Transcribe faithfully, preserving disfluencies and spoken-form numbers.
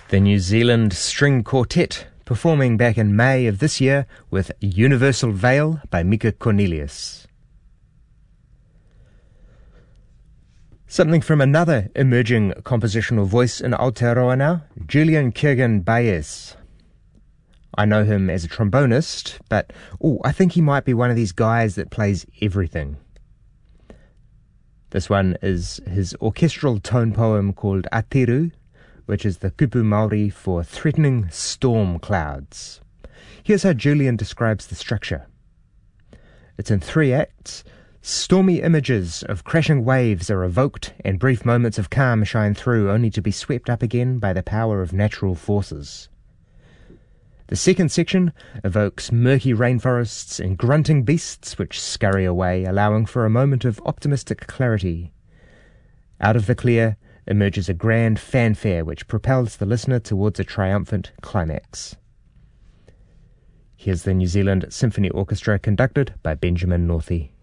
The New Zealand String Quartet, performing back in May of this year with Universal Veil by Mika Cornelius. Something from another emerging compositional voice in Aotearoa now, Julian Kirgan Baez. I know him as a trombonist, but oh, I think he might be one of these guys that plays everything. This one is his orchestral tone poem called Atiru, which is the kupu Māori for threatening storm clouds. Here's how Julian describes the structure. It's in three acts. Stormy images of crashing waves are evoked, and brief moments of calm shine through, only to be swept up again by the power of natural forces. The second section evokes murky rainforests and grunting beasts which scurry away, allowing for a moment of optimistic clarity. Out of the clear emerges a grand fanfare which propels the listener towards a triumphant climax. Here's the New Zealand Symphony Orchestra conducted by Benjamin Northey.